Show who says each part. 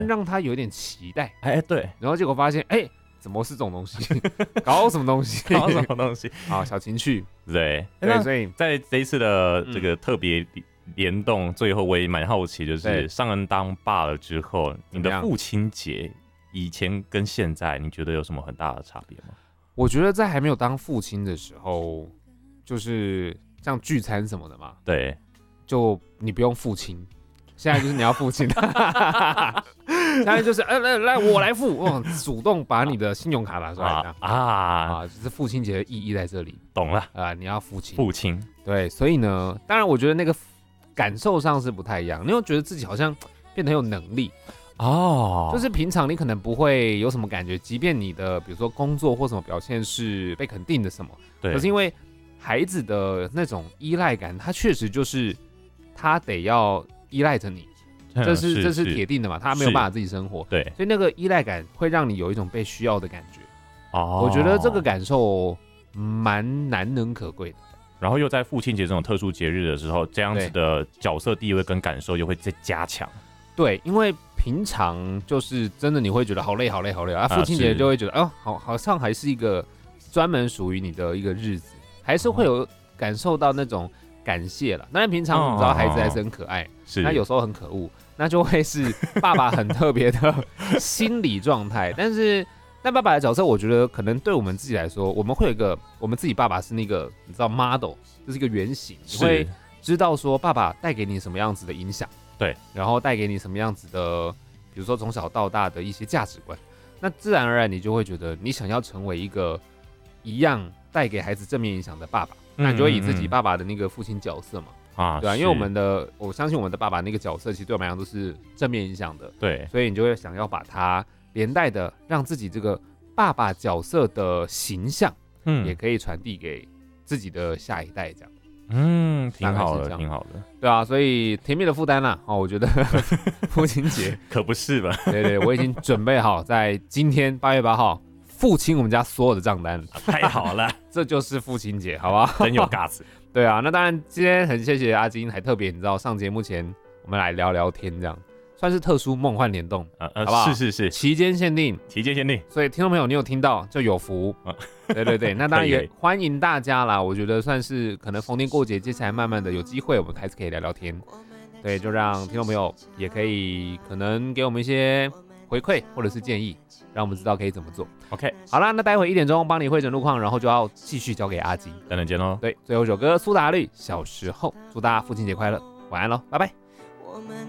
Speaker 1: 让他有点期待。
Speaker 2: 对，
Speaker 1: 然后结果发现，怎么是这种东西？搞什么东西？
Speaker 2: 搞什么东西？
Speaker 1: 好，小情趣。
Speaker 2: 对，
Speaker 1: 所以
Speaker 2: 在这一次的这个特别联动，最后我也蛮好奇，就是上任当爸了之后，你的父亲节以前跟现在，你觉得有什么很大的差别吗？
Speaker 1: 我觉得在还没有当父亲的时候，就是像聚餐什么的嘛，
Speaker 2: 对，
Speaker 1: 就你不用付清，现在就是你要付清。现在就是来我来付，主动把你的信用卡拿出来就是父亲节的意义在这里。
Speaker 2: 懂了
Speaker 1: 你要付清。
Speaker 2: 父亲，
Speaker 1: 对，所以呢，当然我觉得那个感受上是不太一样，你会觉得自己好像变得很有能力。就是平常你可能不会有什么感觉，即便你的比如说工作或什么表现是被肯定的什么，
Speaker 2: 对，
Speaker 1: 可是因为孩子的那种依赖感，他确实就是他得要依赖着你，这是铁定的嘛，他没有办法自己生活，
Speaker 2: 对，
Speaker 1: 所以那个依赖感会让你有一种被需要的感觉。我觉得这个感受蛮难能可贵的。
Speaker 2: 然后又在父亲节这种特殊节日的时候，这样子的角色地位跟感受又会再加强。
Speaker 1: 对，因为平常就是真的你会觉得好累好累好累父亲节就会觉得好像还是一个专门属于你的一个日子，还是会有感受到那种感谢了。当然平常你知道孩子还是很可爱，那有时候很可恶，那就会是爸爸很特别的心理状态。但爸爸的角色，我觉得可能对我们自己来说，我们会有一个我们自己爸爸是那个你知道 model， 这是一个原型，你会知道说爸爸带给你什么样子的影响。
Speaker 2: 对，
Speaker 1: 然后带给你什么样子的，比如说从小到大的一些价值观，那自然而然你就会觉得你想要成为一个一样带给孩子正面影响的爸爸，那你就会以自己爸爸的那个父亲角色嘛，对啊，因为我相信我们的爸爸那个角色其实对我们来讲都是正面影响的，
Speaker 2: 对，
Speaker 1: 所以你就会想要把它连带的让自己这个爸爸角色的形象，也可以传递给自己的下一代这样。
Speaker 2: 挺好的，挺好的。
Speaker 1: 对啊，所以甜蜜的负担啦，我觉得父亲节
Speaker 2: 可不是吧？
Speaker 1: 对，我已经准备好在今天8月8号付清我们家所有的账单。
Speaker 2: 太好了，
Speaker 1: 这就是父亲节，好不好？
Speaker 2: 真有尬子。
Speaker 1: 对啊，那当然今天很谢谢阿金，还特别你知道上节目前我们来聊聊天，这样算是特殊梦幻联动，好不好？
Speaker 2: 是，
Speaker 1: 期间限定，所以听众朋友你有听到就有福。对，那当然也欢迎大家啦。我觉得算是可能逢年过节，接下来慢慢的有机会，我们还是可以聊聊天。对，就让听众朋友也可以可能给我们一些回馈或者是建议，让我们知道可以怎么做。
Speaker 2: OK，
Speaker 1: 好啦，那待会1点钟帮你汇整路况，然后就要继续交给阿吉。
Speaker 2: 等见喽。
Speaker 1: 对，最后一首歌苏打绿《小时候》，祝大家父亲节快乐，晚安喽，拜拜。